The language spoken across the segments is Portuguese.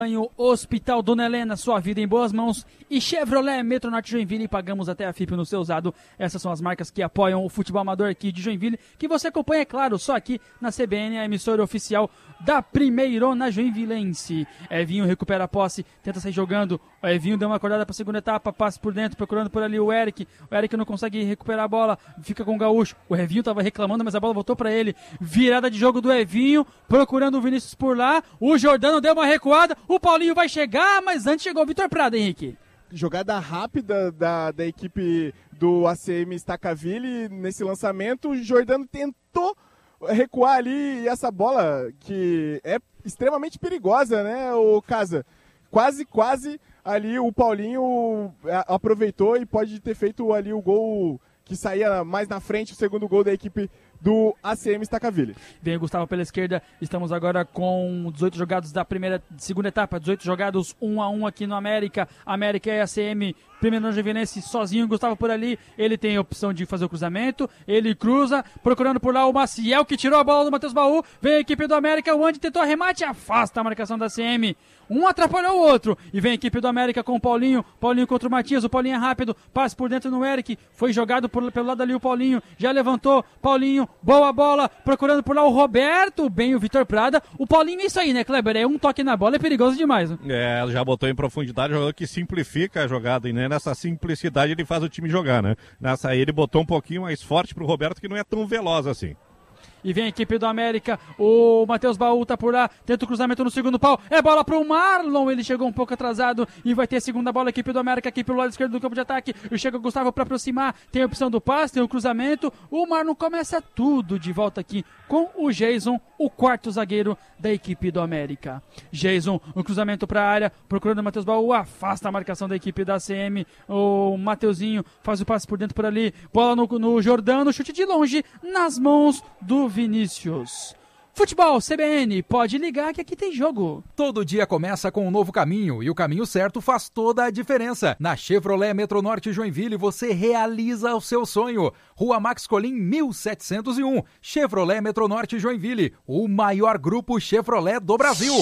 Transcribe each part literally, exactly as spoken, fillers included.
Hospital Dona Helena, sua vida em boas mãos, e Chevrolet Metronorte Joinville, pagamos até a F I P no seu usado. Essas são as marcas que apoiam o futebol amador aqui de Joinville, que você acompanha, é claro, só aqui na C B N, a emissora oficial da Primeirona Joinvilense. Evinho recupera a posse, tenta sair jogando, o Evinho deu uma acordada para a segunda etapa, passe por dentro, procurando por ali o Eric, o Eric não consegue recuperar a bola, fica com o Gaúcho, o Evinho estava reclamando, mas a bola voltou para ele, virada de jogo do Evinho, procurando o Vinícius por lá, o Jordano deu uma recuada, o Paulinho vai chegar, mas antes chegou o Vitor Prada, Henrique. Jogada rápida da, da equipe do A C M Stacaville nesse lançamento. O Jordano tentou recuar ali e essa bola que é extremamente perigosa, né, o Casa? Quase, quase ali o Paulinho aproveitou e pode ter feito ali o gol que saía mais na frente, o segundo gol da equipe do A C M Stacaville. Vem o Gustavo pela esquerda, estamos agora com dezoito jogados da primeira, segunda etapa, dezoito jogados um a um aqui no América, América e A C M, Primeirona Joinvilense sozinho, Gustavo por ali, ele tem a opção de fazer o cruzamento, ele cruza, procurando por lá o Maciel, que tirou a bola do Matheus Baú, vem a equipe do América, o Andy tentou arremate, afasta a marcação da A C M, um atrapalhou o outro, e vem a equipe do América com o Paulinho, Paulinho contra o Matias, o Paulinho é rápido, passe por dentro no Eric, foi jogado por, pelo lado ali o Paulinho, já levantou, Paulinho, boa bola, procurando por lá o Roberto, bem o Vitor Prada, o Paulinho é isso aí, né, Kleber, é um toque na bola, é perigoso demais, né? É, já botou em profundidade, jogador que simplifica a jogada, e né, nessa simplicidade ele faz o time jogar, né, nessa aí ele botou um pouquinho mais forte pro Roberto, que não é tão veloz assim. E vem a equipe do América, o Matheus Baú tá por lá, tenta o cruzamento no segundo pau, é bola pro Marlon, ele chegou um pouco atrasado e vai ter a segunda bola, a equipe do América aqui pelo lado esquerdo do campo de ataque, e chega o Gustavo pra aproximar, tem a opção do passe, tem o cruzamento, o Marlon começa tudo de volta aqui com o Jason, o quarto zagueiro da equipe do América. Jason, o cruzamento pra área, procurando o Matheus Baú, afasta a marcação da equipe da A C M, o Mateuzinho faz o passe por dentro por ali, bola no, no Jordano, chute de longe, nas mãos do Vinícius. Futebol C B N, pode ligar que aqui tem jogo. Todo dia começa com um novo caminho e o caminho certo faz toda a diferença. Na Chevrolet Metronorte Joinville você realiza o seu sonho. Rua Max Colim mil setecentos e um, Chevrolet Metronorte Joinville, o maior grupo Chevrolet do Brasil.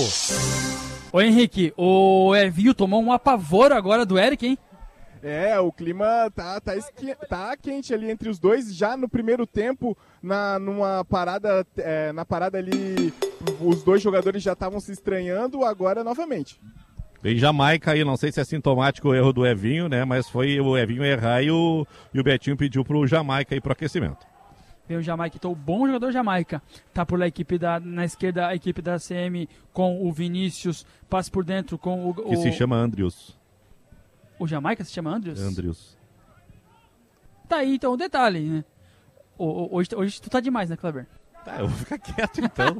Ô Henrique, o Evinho tomou um apavoro agora do Eric, hein? É, o clima tá, tá, esqui... tá quente ali entre os dois, já no primeiro tempo, na, numa parada, é, na parada ali, os dois jogadores já estavam se estranhando, agora novamente. Vem Jamaica aí, não sei se é sintomático o erro do Evinho, né, mas foi o Evinho errar e o, e o Betinho pediu pro Jamaica aí pro aquecimento. Vem o Jamaica, então o bom jogador Jamaica, tá por lá a equipe da, na esquerda a equipe da A C M com o Vinícius, passe por dentro com o... Que o... se chama Andrius. O Jamaica se chama Andrius? Andrius. Tá aí, então, o detalhe, né? O, o, hoje, hoje tu tá demais, né, Kleber? Tá, eu vou ficar quieto, então.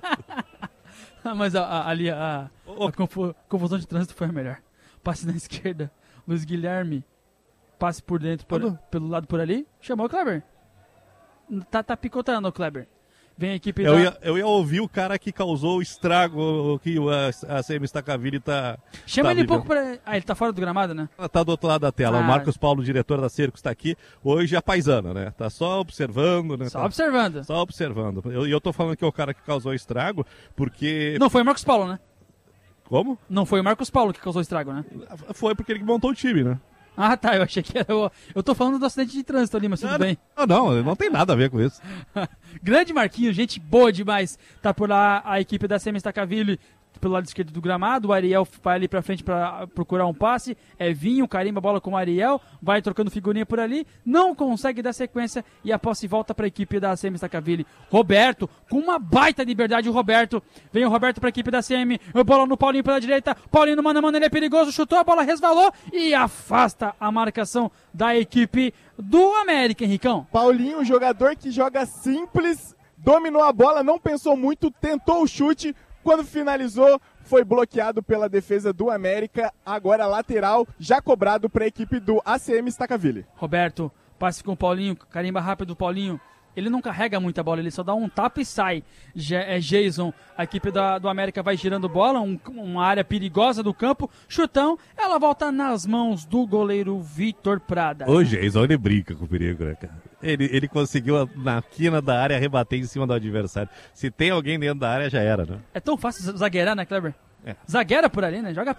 Mas a, a, ali a, a, a confu, confusão de trânsito foi a melhor. Passe na esquerda, Luiz Guilherme, passe por dentro, por, pelo lado por ali, chamou o Kleber. Tá, tá picotando o Kleber. Vem a equipe eu da... Ia, eu ia ouvir o cara que causou o estrago que a A C M Stacaville tá... Chama tá ele um vivendo. pouco pra... Ah, ele tá fora do gramado, né? Tá do outro lado da tela. Ah. O Marcos Paulo, diretor da Cercos, tá aqui. Hoje é paisano, né? Tá só observando, né? Só tá... observando. Só observando. E eu, eu tô falando que é o cara que causou o estrago, porque... Não foi o Marcos Paulo, né? Como? Não foi o Marcos Paulo que causou o estrago, né? Foi porque ele montou o time, né? Ah, tá, eu achei que era o... Eu tô falando do acidente de trânsito ali, mas tudo não, bem. Não, não, não tem nada a ver com isso. Grande Marquinhos, gente boa demais. Tá por lá a equipe da A C M Stacaville, pelo lado esquerdo do gramado. O Ariel vai ali pra frente pra procurar um passe. É Vinho, carimba a bola com o Ariel. Vai trocando figurinha por ali. Não consegue dar sequência e a posse volta pra equipe da A C M Stacaville. Roberto, com uma baita liberdade, o Roberto. Vem o Roberto pra equipe da A C M. Bola no Paulinho pela direita. Paulinho no mano a mano, ele é perigoso. Chutou, a bola resvalou e afasta a marcação da equipe do América, Henricão. Paulinho, jogador que joga simples, dominou a bola, não pensou muito, tentou o chute. Quando finalizou, foi bloqueado pela defesa do América. Agora lateral, já cobrado para a equipe do A C M Stacaville. Roberto, passe com o Paulinho, carimba rápido o Paulinho. Ele não carrega muita bola, ele só dá um tapa e sai. É Jason, a equipe da, do América vai girando bola, um, uma área perigosa do campo. Chutão, ela volta nas mãos do goleiro Vitor Prada. O Jason, ele brinca com o perigo, né, cara? Ele, ele conseguiu, na quina da área, rebater em cima do adversário. Se tem alguém dentro da área, já era, né? É tão fácil zagueirar, né, Kleber? É. Zagueira por ali, né? Joga